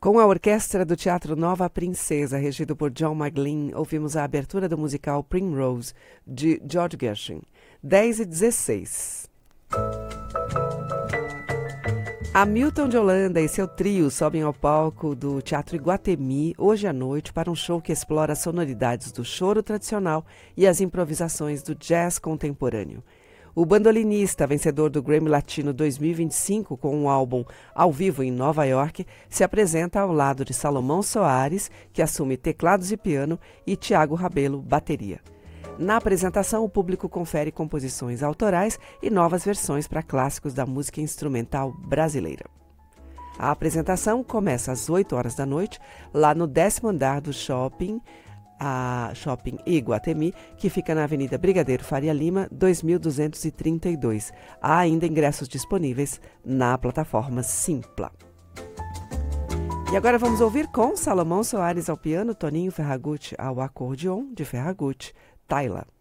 Com a orquestra do Teatro Nova Princesa, regido por John McLean, ouvimos a abertura do musical Primrose, de George Gershwin. 10h16. Hamilton de Holanda e seu trio sobem ao palco do Teatro Iguatemi hoje à noite para um show que explora as sonoridades do choro tradicional e as improvisações do jazz contemporâneo. O bandolinista, vencedor do Grammy Latino 2025 com um álbum ao vivo em Nova York, se apresenta ao lado de Salomão Soares, que assume teclados e piano, e Tiago Rabelo, bateria. Na apresentação, o público confere composições autorais e novas versões para clássicos da música instrumental brasileira. A apresentação começa às 8 horas da noite, lá no 10º andar do Shopping Iguatemi, que fica na Avenida Brigadeiro Faria Lima, 2232. Há ainda ingressos disponíveis na plataforma Simpla. E agora vamos ouvir com Salomão Soares ao piano, Toninho Ferragutti ao acordeon, de Ferragutti, Taila.